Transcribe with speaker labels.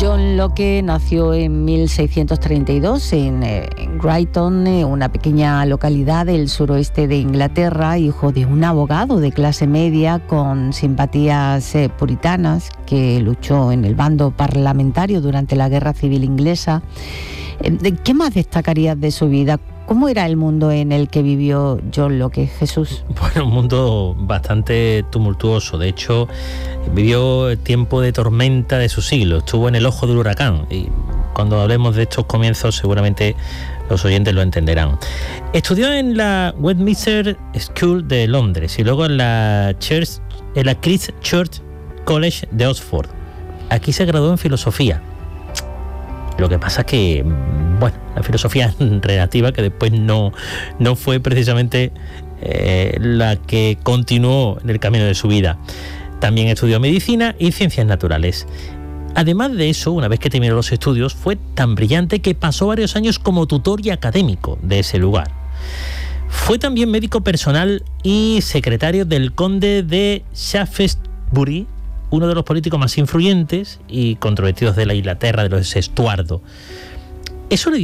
Speaker 1: John Locke nació en 1632 en Brighton, una pequeña localidad del suroeste de Inglaterra, hijo de un abogado de clase media con simpatías puritanas que luchó en el bando parlamentario durante la Guerra Civil Inglesa. ¿Qué más destacarías de su vida? ¿Cómo era el mundo en el que vivió John Locke, Jesús?
Speaker 2: Bueno, un mundo bastante tumultuoso. De hecho, vivió el tiempo de tormenta de su siglo. Estuvo en el ojo del huracán. Y cuando hablemos de estos comienzos, seguramente los oyentes lo entenderán. Estudió en la Westminster School de Londres y luego en la Christ Church College de Oxford. Aquí se graduó en filosofía. Lo que pasa es que, bueno, la filosofía relativa, que después no fue precisamente la que continuó en el camino de su vida. También estudió medicina y ciencias naturales. Además de eso, una vez que terminó los estudios, fue tan brillante que pasó varios años como tutor y académico de ese lugar. Fue también médico personal y secretario del conde de Shaftesbury, uno de los políticos más influyentes y controvertidos de la Inglaterra de los Estuardo. Eso le dio